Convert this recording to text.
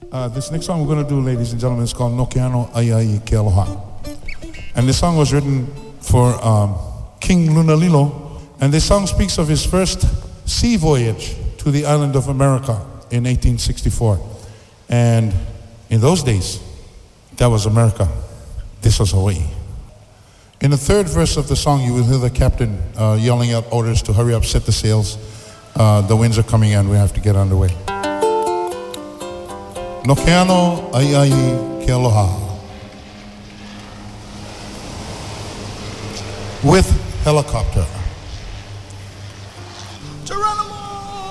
This next song we're going to do, ladies and gentlemen, is called No Ke Ano Ai Ai Ke Aloha. And this song was written for King Lunalilo. And this song speaks of his first sea voyage to the island of America in 1864. And in those days, that was America. This was Hawaii. In the third verse of the song, you will hear the captain yelling out orders to hurry up, set the sails. The winds are coming in, we have to get underway. No ke ano ai ai ke aloha. With helicopter.